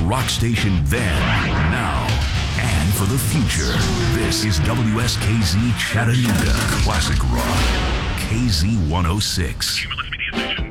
rock station then, now, and for the future. This is WSKZ Chattanooga Classic Rock. KZ 106.